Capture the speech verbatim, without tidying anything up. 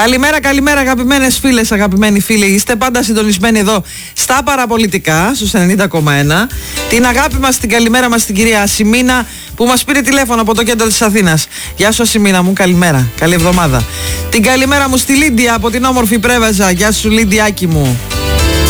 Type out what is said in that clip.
Καλημέρα, καλημέρα αγαπημένες φίλες, αγαπημένοι φίλοι. Είστε πάντα συντονισμένοι εδώ στα παραπολιτικά, στους ενενήντα κόμμα ένα. Την αγάπη μας, την καλημέρα μας στην κυρία Ασημίνα που μας πήρε τηλέφωνο από το κέντρο της Αθήνας. Γεια σου Ασημίνα μου, καλημέρα, καλή εβδομάδα. Την καλημέρα μου στη Λίντια από την όμορφη Πρέβεζα. Γεια σου Λίντιάκι μου.